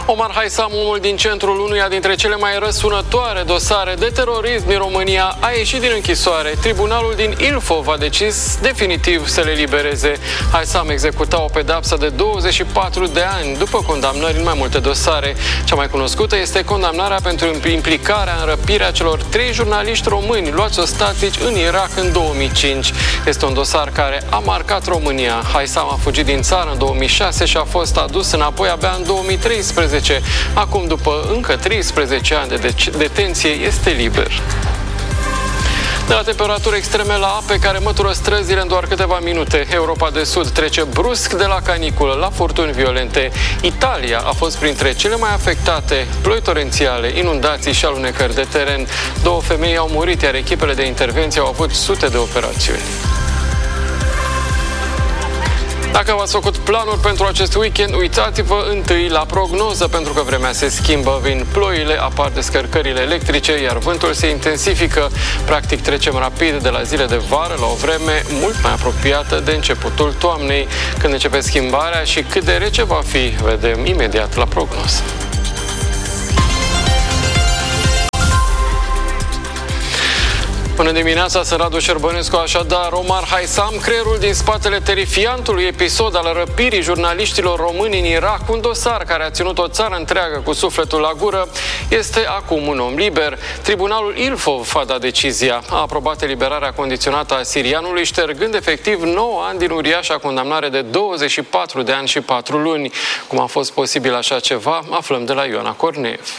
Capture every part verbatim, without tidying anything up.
Omar Haisam, omul din centrul unuia dintre cele mai răsunătoare dosare de terorism din România, a ieșit din închisoare. Tribunalul din Ilfov a decis definitiv să le elibereze. Haisam executa o pedeapsă de douăzeci și patru de ani după condamnări în mai multe dosare. Cea mai cunoscută este condamnarea pentru implicarea în răpirea celor trei jurnaliști români luați ostatici în Irak în două mii cinci. Este un dosar care a marcat România. Haisam a fugit din țară în două mii șase și a fost adus înapoi abia în două mii treisprezece. Acum, după încă treisprezece ani de detenție, este liber. De la temperaturi extreme la ape care mătură străzile în doar câteva minute, Europa de Sud trece brusc de la caniculă la furtuni violente. Italia a fost printre cele mai afectate, ploi torențiale, inundații și alunecări de teren. Două femei au murit, iar echipele de intervenție au avut sute de operațiuni. Dacă v-ați făcut planuri pentru acest weekend, uitați-vă întâi la prognoză, pentru că vremea se schimbă, vin ploile, apar descărcările electrice, iar vântul se intensifică. Practic trecem rapid de la zile de vară la o vreme mult mai apropiată de începutul toamnei. Când începe schimbarea și cât de rece va fi, vedem imediat la prognoză. Până dimineața, Radu Șerbănescu, așadar, Omar Haisam, creierul din spatele terifiantului episod al răpirii jurnaliștilor români în Irak, un dosar care a ținut o țară întreagă cu sufletul la gură, este acum un om liber. Tribunalul Ilfov a dat decizia. A aprobat eliberarea condiționată a sirianului, ștergând efectiv nouă ani din uriașa condamnare de douăzeci și patru de ani și patru luni. Cum a fost posibil așa ceva, aflăm de la Ioana Corneev.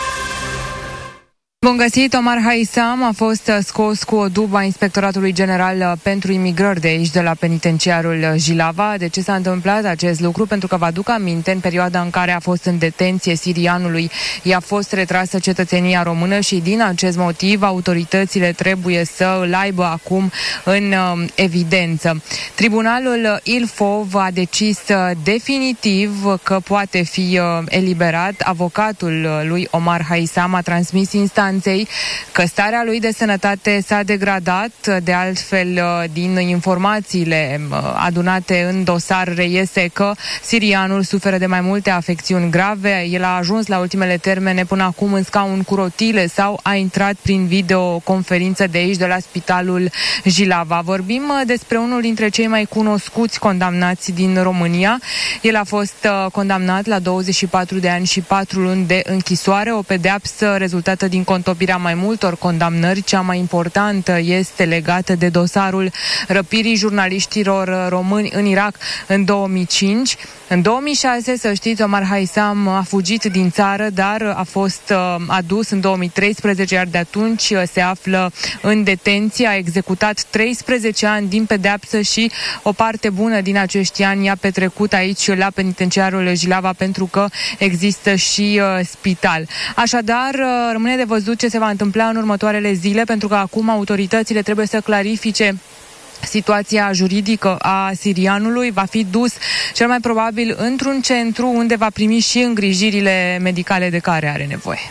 Bun găsit! Omar Haisam a fost scos cu o dubă a Inspectoratului General pentru Imigrări de aici, de la penitenciarul Jilava. De ce s-a întâmplat acest lucru? Pentru că vă aduc aminte, în perioada în care a fost în detenție sirianului, i-a fost retrasă cetățenia română și din acest motiv autoritățile trebuie să îl aibă acum în uh, evidență. Tribunalul Ilfov a decis uh, definitiv că poate fi uh, eliberat. Avocatul lui Omar Haisam a transmis instant că starea lui de sănătate s-a degradat. De altfel, din informațiile adunate în dosar reiese că sirianul suferă de mai multe afecțiuni grave. El a ajuns la ultimele termene până acum în scaun cu rotile sau a intrat prin videoconferință de aici, de la spitalul Jilava. Vorbim despre unul dintre cei mai cunoscuți condamnați din România. El a fost condamnat la douăzeci și patru de ani și patru luni de închisoare, o pedeapsă rezultată din contopirea mai multor condamnări. Cea mai importantă este legată de dosarul răpirii jurnaliștilor români în Irak în două mii cinci. În două mii șase, să știți, Omar Haisam a fugit din țară, dar a fost adus în două mii treisprezece, iar de atunci se află în detenție. A executat treisprezece ani din pedeapsă și o parte bună din acești ani i-a petrecut aici la penitenciarul Jilava, pentru că există și uh, spital. Așadar, uh, rămâne de văzut ce se va întâmpla în următoarele zile, pentru că acum autoritățile trebuie să clarifice situația juridică a sirianului. Va fi dus cel mai probabil într-un centru unde va primi și îngrijirile medicale de care are nevoie.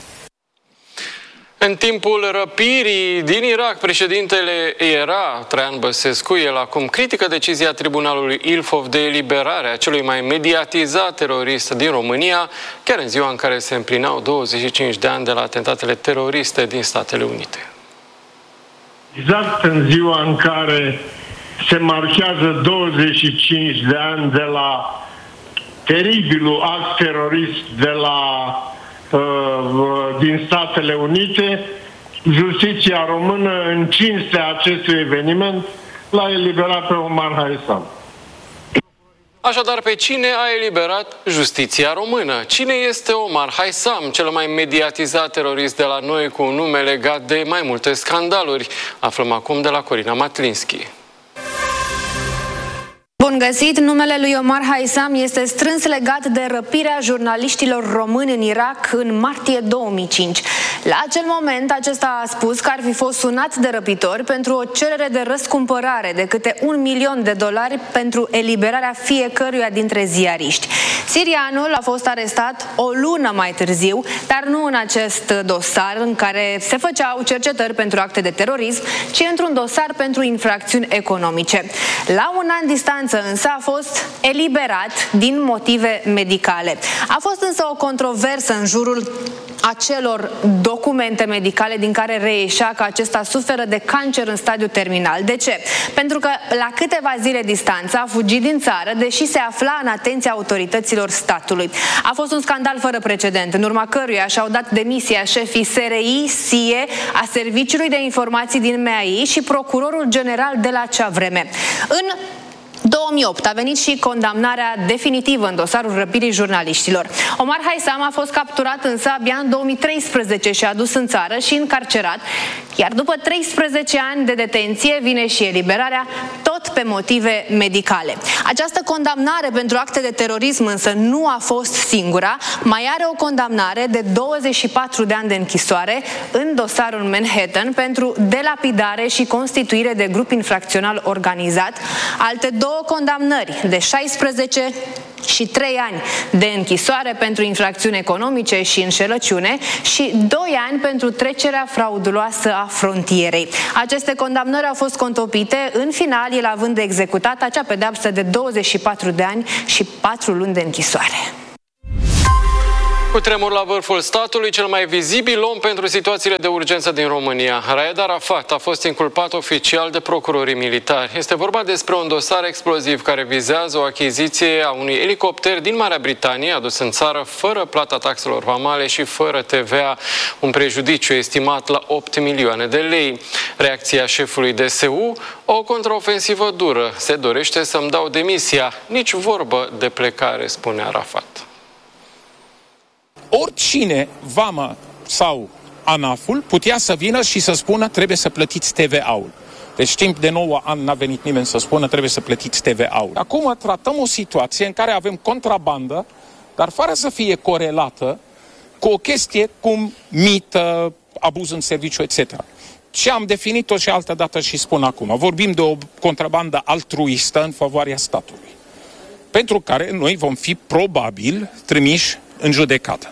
În timpul răpirii din Irak, președintele era Traian Băsescu, el acum critică decizia Tribunalului Ilfov de eliberare a celui mai mediatizat terorist din România, chiar în ziua în care se împlinau douăzeci și cinci de ani de la atentatele teroriste din Statele Unite. Exact în ziua în care se marchează douăzeci și cinci de ani de la teribilul act terorist de la din Statele Unite, justiția română, în cinstea acestui eveniment, l-a eliberat pe Omar Haisam. Așadar, pe cine a eliberat justiția română? Cine este Omar Haisam, cel mai mediatizat terorist de la noi, cu un nume legat de mai multe scandaluri? Aflăm acum de la Corina Matlinski. Bun găsit! Numele lui Omar Haisam este strâns legat de răpirea jurnaliștilor români în Irak în martie două mii cinci. La acel moment, acesta a spus că ar fi fost sunat de răpitori pentru o cerere de răscumpărare de câte un milion de dolari pentru eliberarea fiecăruia dintre ziariști. Sirianul a fost arestat o lună mai târziu, dar nu în acest dosar în care se făceau cercetări pentru acte de terorism, ci într-un dosar pentru infracțiuni economice. La un an distanță instanță însă a fost eliberat din motive medicale. A fost însă o controversă în jurul acelor documente medicale din care reieșea că acesta suferă de cancer în stadiu terminal. De ce? Pentru că la câteva zile distanță a fugit din țară, deși se afla în atenția autorităților statului. A fost un scandal fără precedent, în urma căruia și-au dat demisia șefii S R I, S I E, a Serviciului de Informații din M A I și procurorul general de la acea vreme. În două mii opt a venit și condamnarea definitivă în dosarul răpirii jurnaliștilor. Omar Haisam a fost capturat însă abia în două mii treisprezece și adus în țară și încarcerat, iar după treisprezece ani de detenție vine și eliberarea, tot pe motive medicale. Această condamnare pentru acte de terorism însă nu a fost singura, mai are o condamnare de douăzeci și patru de ani de închisoare în dosarul Manhattan pentru delapidare și constituire de grup infracțional organizat, alte două condamnări de șaisprezece și trei ani de închisoare pentru infracțiuni economice și înșelăciune și doi ani pentru trecerea frauduloasă a frontierei. Aceste condamnări au fost contopite, în final el având de executat acea pedeapsă de douăzeci și patru de ani și patru luni de închisoare. Cu tremur la vârful statului, cel mai vizibil om pentru situațiile de urgență din România, Raed Arafat, a fost inculpat oficial de procurorii militari. Este vorba despre un dosar exploziv care vizează o achiziție a unui elicopter din Marea Britanie adus în țară fără plata taxelor vamale și fără T V A, un prejudiciu estimat la opt milioane de lei. Reacția șefului D S U, o contraofensivă dură. Se dorește să-mi dau demisia. Nici vorbă de plecare, spune Arafat. Oricine, vama sau ANAF-ul, putea să vină și să spună trebuie să plătiți T V A-ul. Deci timp de nouă ani n-a venit nimeni să spună trebuie să plătiți T V A-ul. Acum tratăm o situație în care avem contrabandă, dar fără să fie corelată cu o chestie cum mită, abuz în serviciu, et cetera. Ce am definit-o și altă dată și spun acum. Vorbim de o contrabandă altruistă în favoarea statului, pentru care noi vom fi probabil trimiși în judecată.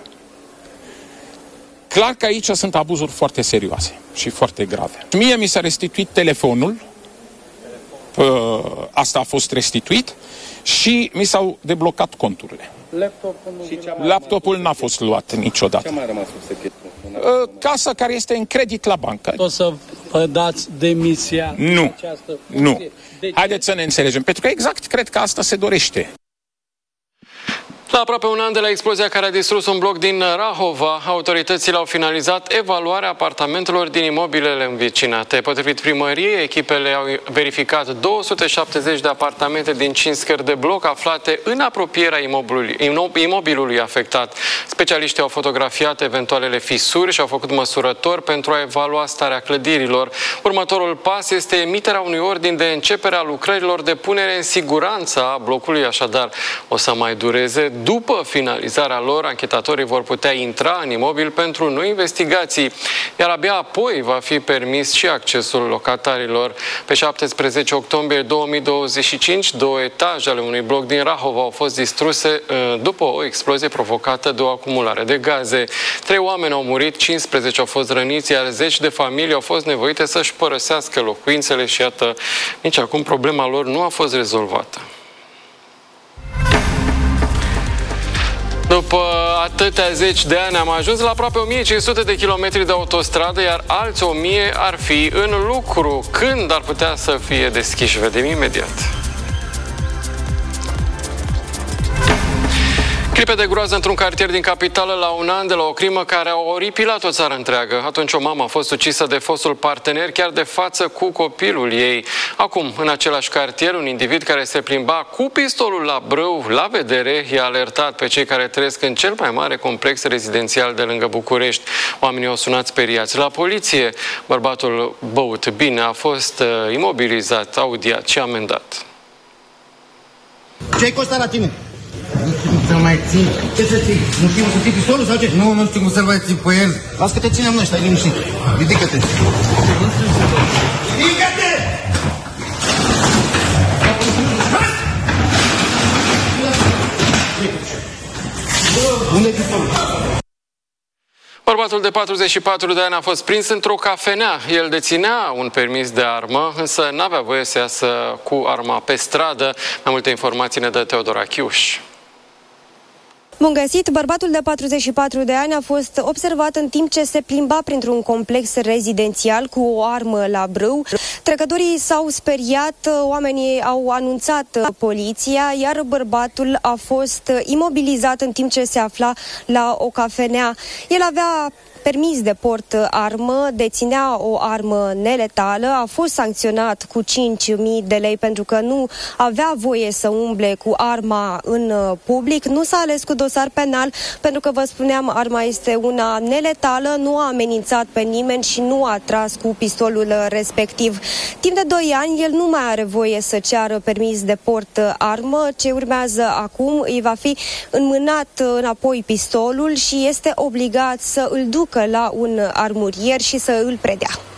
Clar că aici sunt abuzuri foarte serioase și foarte grave. Mie mi s-a restituit telefonul, asta a fost restituit, și mi s-au deblocat conturile. Laptopul, Laptopul n-a fost luat niciodată. Ce mai a rămas sub secretul? Casa care este în credit la bancă. O să vă dați demisia? Nu, nu. Haideți să ne înțelegem, pentru că exact cred că asta se dorește. La aproape un an de la explozia care a distrus un bloc din Rahova, autoritățile au finalizat evaluarea apartamentelor din imobilele învecinate. Potrivit primăriei, echipele au verificat două sute șaptezeci de apartamente din cinci scări de bloc aflate în apropierea imobilului, imobilului afectat. Specialiștii au fotografiat eventualele fisuri și au făcut măsurători pentru a evalua starea clădirilor. Următorul pas este emiterea unui ordin de începere a lucrărilor de punere în siguranță a blocului, așadar o să mai dureze. După finalizarea lor, anchetatorii vor putea intra în imobil pentru noi investigații, iar abia apoi va fi permis și accesul locatarilor. Pe șaptesprezece octombrie două mii douăzeci și cinci, două etaje ale unui bloc din Rahova au fost distruse după o explozie provocată de o acumulare de gaze. Trei oameni au murit, cincisprezece au fost răniți, iar zeci de familii au fost nevoite să-și părăsească locuințele și iată, nici acum problema lor nu a fost rezolvată. După atâtea zeci de ani am ajuns la aproape o mie cinci sute de kilometri de autostradă, iar alți o mie ar fi în lucru. Când ar putea să fie deschiși? Vedem imediat. Clipe de groază într-un cartier din capitală la un an de la o crimă care a oripilat o țară întreagă. Atunci o mamă a fost ucisă de fostul partener chiar de față cu copilul ei. Acum, în același cartier, un individ care se plimba cu pistolul la brâu, la vedere, i-a alertat pe cei care trăiesc în cel mai mare complex rezidențial de lângă București. Oamenii au sunat speriați la poliție. Bărbatul băut bine a fost uh, imobilizat, audiat și amendat. Ce-ai costat la tine? Nu știu cum să-l mai țin. Ce să ții? Nu știu cum să ții pistolul sau ce? Nu, nu știu cum să-l mai țin pe el. Las că te ținem noi, stai liniștit. Ridică-te. Ridică-te! Unde e pistolul? Bărbatul de patruzeci și patru de ani a fost prins într-o cafenea. El deținea un permis de armă, însă n-avea voie să iasă cu arma pe stradă. Mai multe informații ne dă Teodora Chiuș. Bun găsit! Bărbatul de patruzeci și patru de ani a fost observat în timp ce se plimba printr-un complex rezidențial cu o armă la brâu. Trecătorii s-au speriat, oamenii au anunțat poliția, iar bărbatul a fost imobilizat în timp ce se afla la o cafenea. El avea permis de port armă, deținea o armă neletală, a fost sancționat cu cinci mii de lei pentru că nu avea voie să umble cu arma în public. Nu s-a ales cu dosar penal pentru că, vă spuneam, arma este una neletală, nu a amenințat pe nimeni și nu a tras cu pistolul respectiv. Timp de doi ani, el nu mai are voie să ceară permis de port armă. Ce urmează acum, îi va fi înmânat înapoi pistolul și este obligat să îl ducă la un armurier și să îl predea.